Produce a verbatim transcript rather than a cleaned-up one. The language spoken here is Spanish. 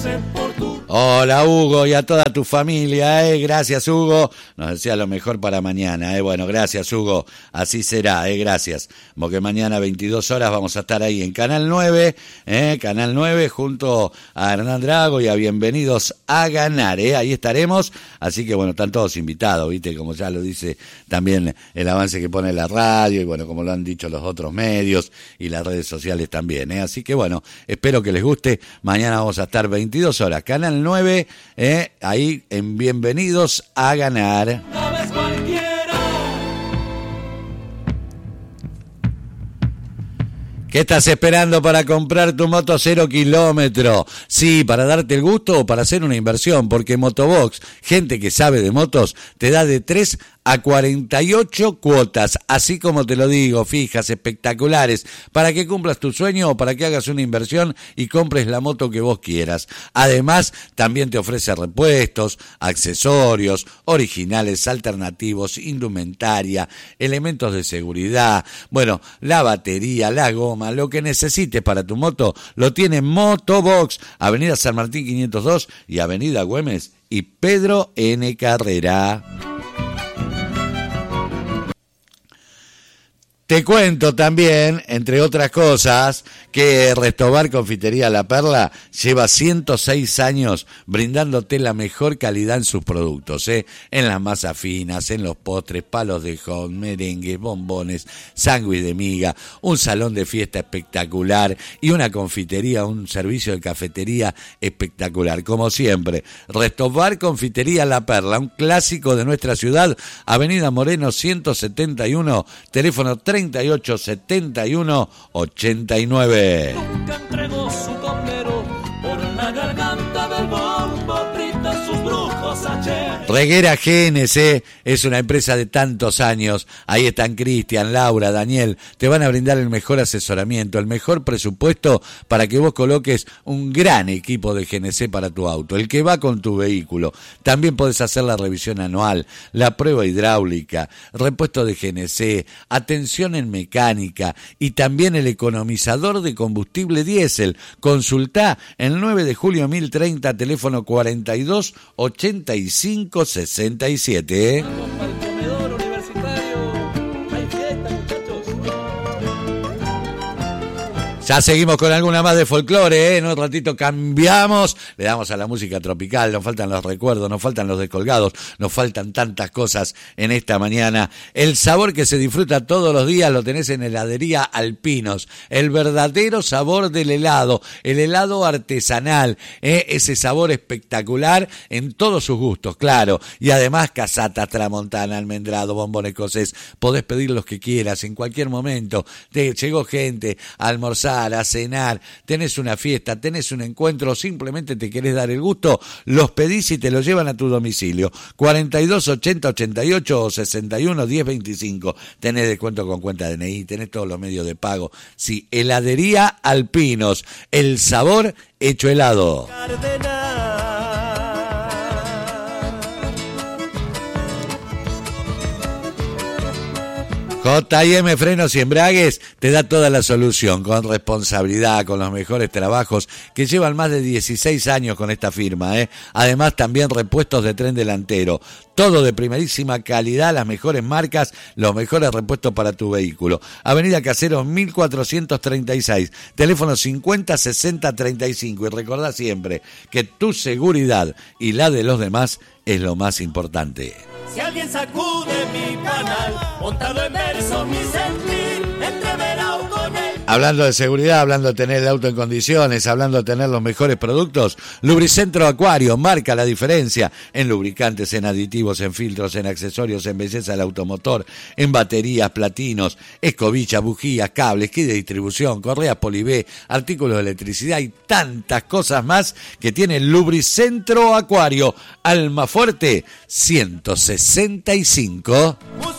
Hola Hugo y a toda tu familia, eh. Gracias Hugo, nos desea lo mejor para mañana, eh. Bueno, gracias Hugo, así será, eh. Gracias, porque mañana a veintidós horas vamos a estar ahí en Canal nueve, eh. Canal nueve junto a Hernán Drago y a Bienvenidos a Ganar, eh. Ahí estaremos, así que bueno, están todos invitados, viste, como ya lo dice también el avance que pone la radio y bueno, como lo han dicho los otros medios y las redes sociales también, eh. Así que bueno, espero que les guste, mañana vamos a estar veintidós horas, Canal nueve, eh, ahí en Bienvenidos a Ganar. No ves cualquiera. ¿Qué estás esperando para comprar tu moto cero kilómetro? Sí, para darte el gusto o para hacer una inversión, porque Motobox, gente que sabe de motos, te da de tres a cuarenta y ocho cuotas, así como te lo digo, fijas, espectaculares, para que cumplas tu sueño o para que hagas una inversión y compres la moto que vos quieras. Además, también te ofrece repuestos, accesorios, originales, alternativos, indumentaria, elementos de seguridad, bueno, la batería, la goma, lo que necesites para tu moto, lo tiene Motobox, Avenida San Martín quinientos dos y Avenida Güemes y Pedro N. Carrera. Te cuento también, entre otras cosas, que Restobar Confitería La Perla lleva ciento seis años brindándote la mejor calidad en sus productos, ¿eh? En las masas finas, en los postres, palos de hot, merengues, bombones, sándwich de miga, un salón de fiesta espectacular y una confitería, un servicio de cafetería espectacular. Como siempre, Restobar Confitería La Perla, un clásico de nuestra ciudad, Avenida Moreno ciento setenta y uno, teléfono treinta y ocho setenta y uno ochenta y nueve. Nunca entregó su sombrero por la garganta del bombo, grita sus brujos ayer. Reguera G N C es una empresa de tantos años. Ahí están Cristian, Laura, Daniel. Te van a brindar el mejor asesoramiento, el mejor presupuesto para que vos coloques un gran equipo de G N C para tu auto, el que va con tu vehículo. También podés hacer la revisión anual, la prueba hidráulica, repuesto de G N C, atención en mecánica y también el economizador de combustible diésel. Consultá el nueve de julio mil treinta, teléfono cuarenta y dos ochenta y cinco sesenta y siete. Vamos para el comedor universitario. Hay fiesta, muchachos. Ya seguimos con alguna más de folclore, ¿eh? En un ratito cambiamos, le damos a la música tropical, nos faltan los recuerdos, nos faltan los descolgados, nos faltan tantas cosas en esta mañana. El sabor que se disfruta todos los días lo tenés en Heladería Alpinos, el verdadero sabor del helado, el helado artesanal, ¿eh? Ese sabor espectacular en todos sus gustos, claro, y además casatas, tramontana, almendrado, bombón escocés, podés pedir los que quieras en cualquier momento. Te llegó gente a almorzar, a cenar, tenés una fiesta, tenés un encuentro, simplemente te querés dar el gusto, los pedís y te los llevan a tu domicilio. cuarenta y dos ochenta ochenta y ocho o sesenta y uno diez veinticinco. Tenés descuento con cuenta D N I, tenés todos los medios de pago. Sí, Heladería Alpinos, el sabor hecho helado. J y M Frenos y Embragues te da toda la solución, con responsabilidad, con los mejores trabajos, que llevan más de dieciséis años con esta firma, ¿eh? Además también repuestos de tren delantero, todo de primerísima calidad, las mejores marcas, los mejores repuestos para tu vehículo. Avenida Caseros mil cuatrocientos treinta y seis, teléfono cincuenta sesenta treinta y cinco, y recordá siempre que tu seguridad y la de los demás es lo más importante. Si alguien sacude mi canal, montado en verso mi sentir, entreverado con él. Hablando de seguridad, hablando de tener el auto en condiciones, hablando de tener los mejores productos, Lubricentro Acuario marca la diferencia en lubricantes, en aditivos, en filtros, en accesorios, en belleza del automotor, en baterías, platinos, escobillas, bujías, cables, kit de distribución, correas Polibé, artículos de electricidad y tantas cosas más que tiene Lubricentro Acuario. Almafuerte ciento sesenta y cinco.